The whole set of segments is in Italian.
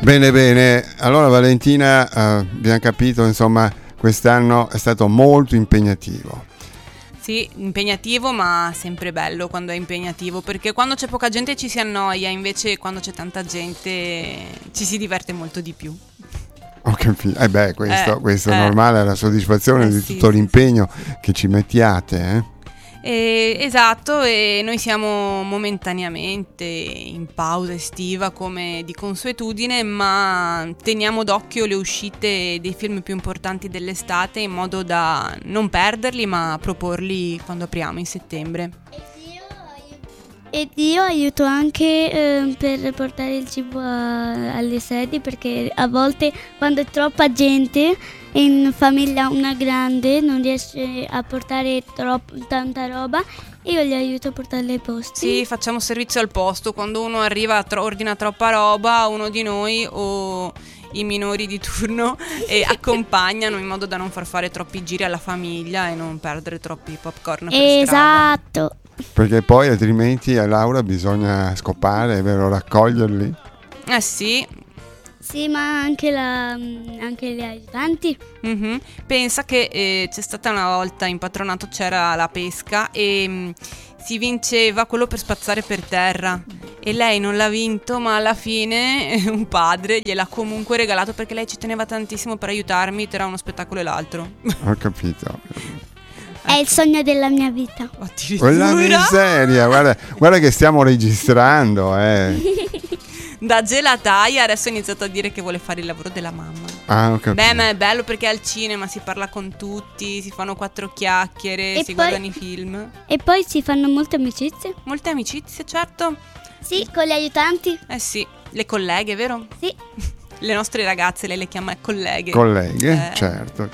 Bene, bene. Allora Valentina, abbiamo capito, insomma, quest'anno è stato molto impegnativo. Sì, impegnativo, ma sempre bello quando è impegnativo, perché quando c'è poca gente ci si annoia, invece quando c'è tanta gente ci si diverte molto di più. Ho capito. Questo è normale, è la soddisfazione di tutto l'impegno che ci mettiate, Esatto, e noi siamo momentaneamente in pausa estiva come di consuetudine, ma teniamo d'occhio le uscite dei film più importanti dell'estate in modo da non perderli, ma proporli quando apriamo in settembre. Ed io aiuto anche per portare il cibo alle sedi, perché a volte quando è troppa gente in famiglia, una grande non riesce a portare tanta roba, io li aiuto a portarle ai posti. Sì, facciamo servizio al posto, quando uno arriva ordina troppa roba, uno di noi o i minori di turno accompagnano in modo da non far fare troppi giri alla famiglia e non perdere troppi popcorn per strada. Esatto. Perché poi altrimenti a Laura bisogna scopare, vero, raccoglierli. Sì. Sì, ma anche gli aiutanti. Mm-hmm. Pensa che c'è stata una volta in patronato, c'era la pesca e si vinceva quello per spazzare per terra e lei non l'ha vinto, ma alla fine un padre gliel'ha comunque regalato perché lei ci teneva tantissimo per aiutarmi tra uno spettacolo e l'altro. Ho capito. È il sogno della mia vita. Quella miseria, guarda che stiamo registrando, Da gelataia adesso ha iniziato a dire che vuole fare il lavoro della mamma. Ah, ho capito. Beh, ma è bello perché al cinema si parla con tutti, si fanno 4 chiacchiere, si guardano i film. E poi si fanno molte amicizie. Molte amicizie, certo. Sì, con gli aiutanti. Sì, le colleghe, vero? Sì. Le nostre ragazze, lei le chiama colleghe. Colleghe, certo.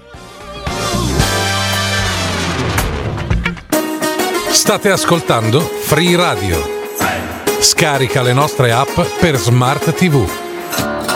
State ascoltando Free Radio. Scarica le nostre app per Smart TV.